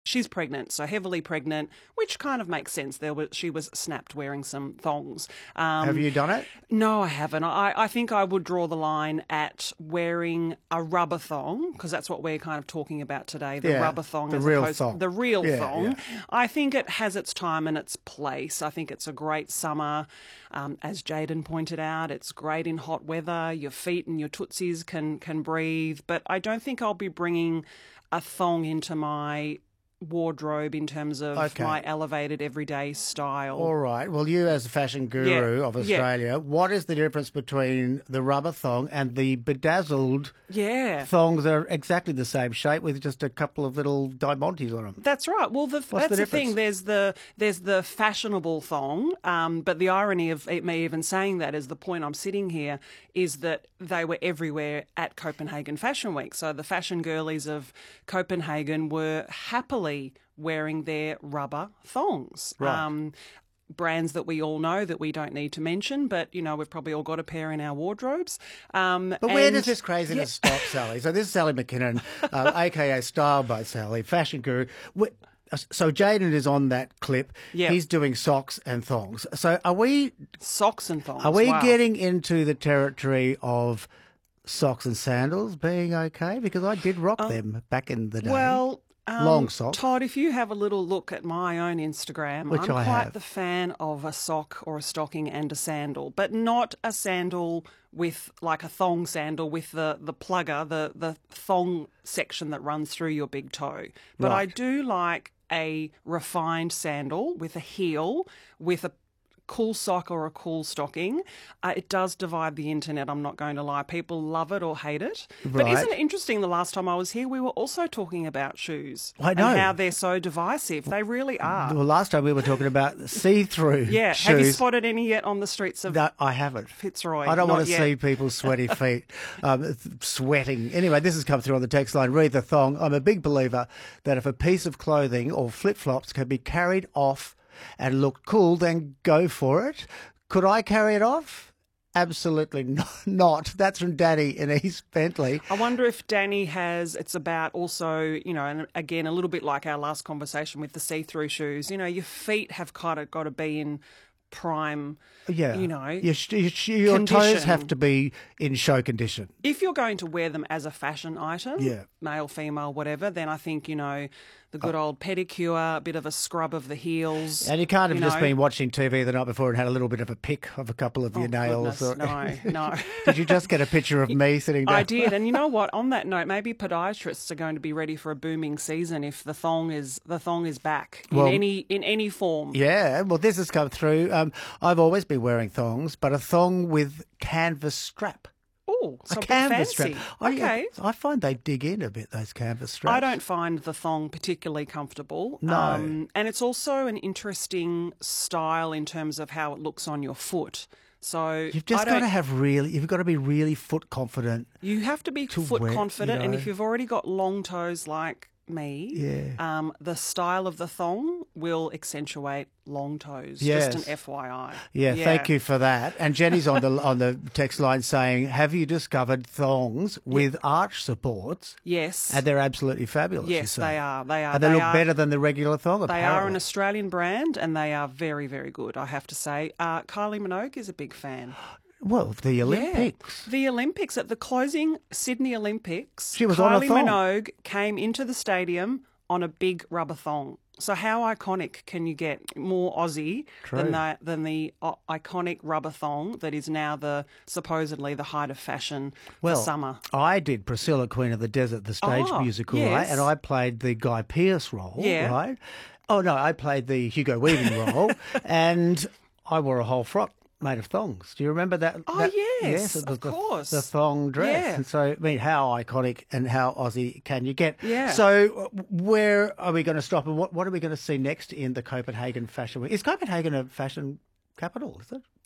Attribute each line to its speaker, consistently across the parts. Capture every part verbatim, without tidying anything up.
Speaker 1: she's pregnant, so heavily pregnant, which kind of makes sense. There was, she was snapped wearing some thongs. Um,
Speaker 2: Have you done it?
Speaker 1: No, I haven't. I, I think I would draw the line at wearing a rubber thong, because that's what we're kind of talking about today, the
Speaker 2: Yeah,
Speaker 1: rubber thong.
Speaker 2: the
Speaker 1: as
Speaker 2: real
Speaker 1: opposed,
Speaker 2: thong.
Speaker 1: The real
Speaker 2: Yeah,
Speaker 1: thong.
Speaker 2: yeah.
Speaker 1: I think it has its time and its place. I think it's a great summer. Um, as Jaden pointed out, it's great in hot weather. Your feet and your tootsies can, can breathe. But I don't think I'll be bringing a thong into my wardrobe in terms of
Speaker 2: Okay.
Speaker 1: my elevated everyday style.
Speaker 2: All right. Well, you as the fashion guru
Speaker 1: Yeah,
Speaker 2: of
Speaker 1: yeah.
Speaker 2: Australia, what is the difference between the rubber thong and the bedazzled
Speaker 1: Yeah.
Speaker 2: thongs that are exactly the same shape with just a couple of little diamantes on them?
Speaker 1: That's right. Well, the, that's
Speaker 2: the
Speaker 1: the, thing.
Speaker 2: difference?
Speaker 1: There's the there's the fashionable thong, um, but the irony of it, me even saying that is the point I'm sitting here is that they were everywhere at Copenhagen Fashion Week. So the fashion girlies of Copenhagen were happily wearing their rubber thongs.
Speaker 2: Right.
Speaker 1: Um, brands that we all know that we don't need to mention, but, you know, we've probably all got a pair in our wardrobes. Um,
Speaker 2: But where
Speaker 1: and-
Speaker 2: does this craziness stop, Sally? So this is Sally McKinnon, uh, a k a. Style by Sally, fashion guru. Wh- So Jaden is on that clip.
Speaker 1: Yeah.
Speaker 2: He's doing socks and thongs. So are we
Speaker 1: Socks and thongs.
Speaker 2: are we
Speaker 1: wow.
Speaker 2: getting into the territory of socks and sandals being okay? Because I did rock them back in the day.
Speaker 1: Well, um,
Speaker 2: Long socks.
Speaker 1: Todd, if you have a little look at my own Instagram,
Speaker 2: Which
Speaker 1: I'm
Speaker 2: I
Speaker 1: quite
Speaker 2: have.
Speaker 1: the fan of a sock or a stocking and a sandal, but not a sandal with like a thong sandal with the, the plugger, the, the thong section that runs through your big toe. But I
Speaker 2: Right.
Speaker 1: do like a refined sandal with a heel, with a cool sock or a cool stocking. Uh, it does divide the internet, I'm not going to lie. People love it or hate it. But
Speaker 2: Right.
Speaker 1: isn't it interesting, the last time I was here, we were also talking about shoes
Speaker 2: I know.
Speaker 1: and how they're so divisive. They really are.
Speaker 2: Well, last time we were talking about see-through
Speaker 1: Yeah.
Speaker 2: shoes.
Speaker 1: Have you spotted any yet on the streets of
Speaker 2: No, I haven't.
Speaker 1: Fitzroy?
Speaker 2: I don't
Speaker 1: Not
Speaker 2: want to
Speaker 1: yet.
Speaker 2: see people's sweaty feet um, sweating. Anyway, this has come through on the text line. Read the thong. I'm a big believer that if a piece of clothing or flip-flops can be carried off and look cool, then go for it. Could I carry it off? Absolutely no- not. That's from Danny in East Bentley.
Speaker 1: I wonder if Danny has, it's about also, you know, and again, a little bit like our last conversation with the see-through shoes, you know, your feet have kind of got to be in prime,
Speaker 2: Yeah.
Speaker 1: you know,
Speaker 2: your, sh- your, sh- your toes
Speaker 1: condition.
Speaker 2: have to be in show condition.
Speaker 1: If you're going to wear them as a fashion item,
Speaker 2: Yeah.
Speaker 1: male, female, whatever, then I think, you know, the good old pedicure, a bit of a scrub of the heels.
Speaker 2: And you can't have
Speaker 1: you
Speaker 2: just
Speaker 1: know.
Speaker 2: been watching T V the night before and had a little bit of a pick of a couple of your
Speaker 1: Oh,
Speaker 2: nails.
Speaker 1: goodness, no, no.
Speaker 2: Did you just get a picture of me sitting down?
Speaker 1: I did, and you know what? On that note, maybe podiatrists are going to be ready for a booming season if the thong is the thong is back in
Speaker 2: Well,
Speaker 1: any in any form.
Speaker 2: Yeah, well, this has come through. Um, I've always been wearing thongs, but a thong with canvas strap.
Speaker 1: Oh,
Speaker 2: A
Speaker 1: something
Speaker 2: canvas
Speaker 1: fancy.
Speaker 2: strap. I,
Speaker 1: Okay.
Speaker 2: I find they dig in a bit, those canvas straps.
Speaker 1: I don't find the thong particularly comfortable.
Speaker 2: No.
Speaker 1: Um, and it's also an interesting style in terms of how it looks on your foot. So
Speaker 2: You've just
Speaker 1: I
Speaker 2: got
Speaker 1: don't-
Speaker 2: to have really, you've got to be really foot confident.
Speaker 1: You have to be
Speaker 2: to
Speaker 1: foot
Speaker 2: wear- you
Speaker 1: confident, and
Speaker 2: know.
Speaker 1: if you've already got long toes like me,
Speaker 2: Yeah.
Speaker 1: um, the style of the thong will accentuate long toes.
Speaker 2: Yes.
Speaker 1: Just an F Y I.
Speaker 2: Yeah, thank you for that. And Jenny's on the on the text line saying, "Have you discovered thongs with arch supports?"
Speaker 1: Yes.
Speaker 2: And they're absolutely fabulous. you
Speaker 1: Yes,
Speaker 2: say.
Speaker 1: they are. They are.
Speaker 2: And they,
Speaker 1: They
Speaker 2: look
Speaker 1: are-
Speaker 2: better than the regular thong.
Speaker 1: They
Speaker 2: apparently.
Speaker 1: are an Australian brand, and they are very, very good, I have to say. Uh, Kylie Minogue is a big fan.
Speaker 2: Well, the
Speaker 1: Yeah.
Speaker 2: Olympics.
Speaker 1: The Olympics, at the closing Sydney Olympics,
Speaker 2: She was on a
Speaker 1: Kylie
Speaker 2: thong.
Speaker 1: Minogue came into the stadium on a big rubber thong. So how iconic can you get? More Aussie
Speaker 2: True.
Speaker 1: than the than the uh, iconic rubber thong that is now the supposedly the height of fashion
Speaker 2: Well,
Speaker 1: for summer.
Speaker 2: I did Priscilla, Queen of the Desert, the stage
Speaker 1: Oh,
Speaker 2: musical,
Speaker 1: yes.
Speaker 2: right? And I played the Guy Pearce role,
Speaker 1: Yeah.
Speaker 2: right? Oh, no, I played the Hugo Weaving role, and I wore a whole frock made of thongs. Do you remember that?
Speaker 1: Oh,
Speaker 2: that-
Speaker 1: yes,
Speaker 2: it was
Speaker 1: of
Speaker 2: the,
Speaker 1: course.
Speaker 2: The thong dress.
Speaker 1: Yeah.
Speaker 2: And so, I mean, how iconic and how Aussie can you get?
Speaker 1: Yeah.
Speaker 2: So uh, where are we going to stop, and what, what are we going to see next in the Copenhagen Fashion Week? Is Copenhagen a fashion capital, is it?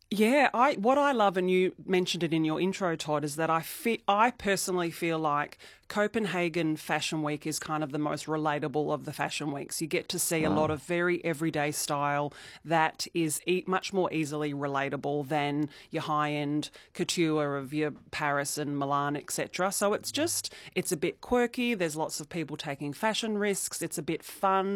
Speaker 1: Yeah, I what I love, and you mentioned it in your intro, Todd, is that I fe- I personally feel like Copenhagen Fashion Week is kind of the most relatable of the fashion weeks. You get to see a lot of very everyday style that is e- much more easily relatable than your high-end couture of your Paris and Milan, et cetera. So it's just, it's a bit quirky. There's lots of people taking fashion risks. It's a bit fun.